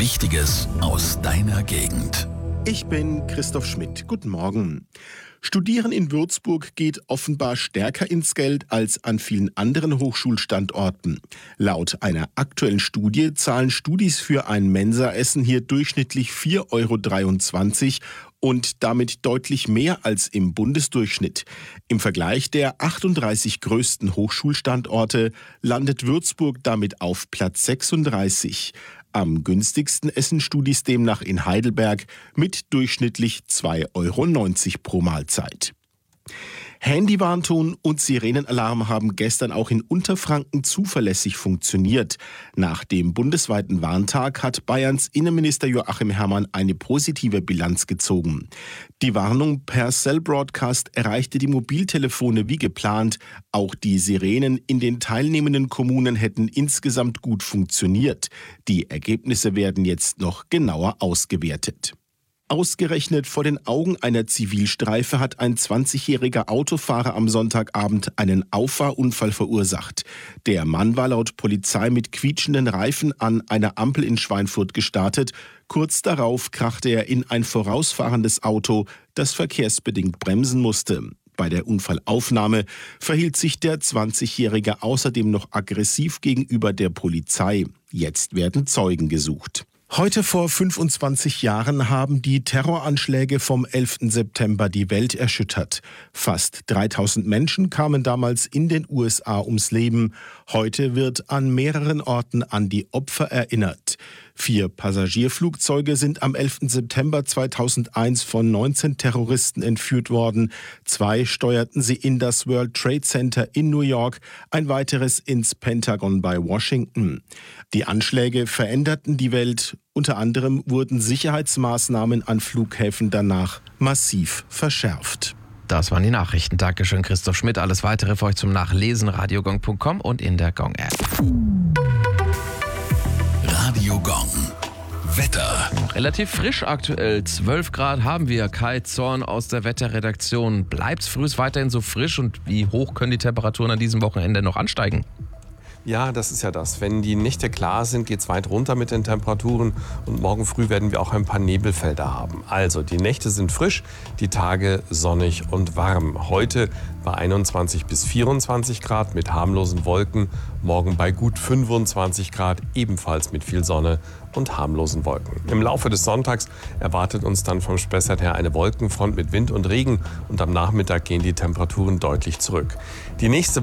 Wichtiges aus deiner Gegend. Ich bin Christoph Schmidt. Guten Morgen. Studieren in Würzburg geht offenbar stärker ins Geld als an vielen anderen Hochschulstandorten. Laut einer aktuellen Studie zahlen Studis für ein Mensaessen hier durchschnittlich 4,23 € und damit deutlich mehr als im Bundesdurchschnitt. Im Vergleich der 38 größten Hochschulstandorte landet Würzburg damit auf Platz 36. Am günstigsten essen Studis demnach in Heidelberg mit durchschnittlich 2,90 € pro Mahlzeit. Handywarnton und Sirenenalarm haben gestern auch in Unterfranken zuverlässig funktioniert. Nach dem bundesweiten Warntag hat Bayerns Innenminister Joachim Herrmann eine positive Bilanz gezogen. Die Warnung per Cell Broadcast erreichte die Mobiltelefone wie geplant. Auch die Sirenen in den teilnehmenden Kommunen hätten insgesamt gut funktioniert. Die Ergebnisse werden jetzt noch genauer ausgewertet. Ausgerechnet vor den Augen einer Zivilstreife hat ein 20-jähriger Autofahrer am Sonntagabend einen Auffahrunfall verursacht. Der Mann war laut Polizei mit quietschenden Reifen an einer Ampel in Schweinfurt gestartet. Kurz darauf krachte er in ein vorausfahrendes Auto, das verkehrsbedingt bremsen musste. Bei der Unfallaufnahme verhielt sich der 20-Jährige außerdem noch aggressiv gegenüber der Polizei. Jetzt werden Zeugen gesucht. Heute vor 25 Jahren haben die Terroranschläge vom 11. September die Welt erschüttert. Fast 3000 Menschen kamen damals in den USA ums Leben. Heute wird an mehreren Orten an die Opfer erinnert. 4 Passagierflugzeuge sind am 11. September 2001 von 19 Terroristen entführt worden. 2 steuerten sie in das World Trade Center in New York, ein weiteres ins Pentagon bei Washington. Die Anschläge veränderten die Welt. Unter anderem wurden Sicherheitsmaßnahmen an Flughäfen danach massiv verschärft. Das waren die Nachrichten. Dankeschön, Christoph Schmidt. Alles Weitere für euch zum Nachlesen, radiogong.com und in der Gong-App. Radio Gong. Wetter. Relativ frisch aktuell. 12 Grad haben wir. Kai Zorn aus der Wetterredaktion. Bleibt's früh weiterhin so frisch und wie hoch können die Temperaturen an diesem Wochenende noch ansteigen? Ja, das ist ja das. Wenn die Nächte klar sind, geht es weit runter mit den Temperaturen und morgen früh werden wir auch ein paar Nebelfelder haben. Also, die Nächte sind frisch, die Tage sonnig und warm. Heute bei 21 bis 24 Grad mit harmlosen Wolken, morgen bei gut 25 Grad, ebenfalls mit viel Sonne und harmlosen Wolken. Im Laufe des Sonntags erwartet uns dann vom Spessart her eine Wolkenfront mit Wind und Regen und am Nachmittag gehen die Temperaturen deutlich zurück. Die nächste